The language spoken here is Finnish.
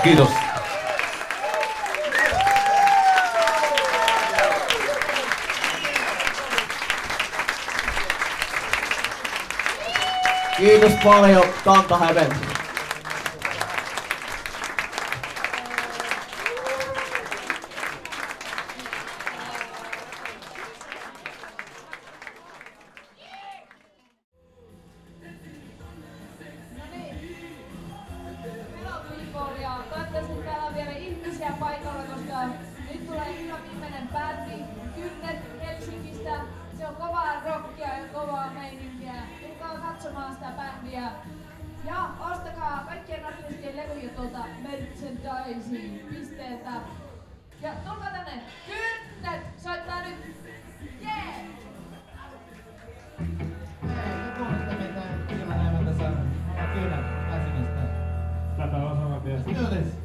Kiitos. Kiitos paljon Kantahäme. Toivottavasti täällä on vielä ihmisiä paikalla, koska nyt tulee ihan viimeinen bändi. Kynnet Helsingistä. Se on kovaa rockia ja kovaa meininkiä. Tulkaa katsomaan sitä bändiä. Ja ostakaa kaikkien artistien levyjä tuolta merchandising.pisteeltä. Ja tulkaa tänne. Kynnet soittaa nyt. Jee! Puolesta meitä ilman näin tässä Kynnet Helsingistä. Tätä osaava viesti. Do this.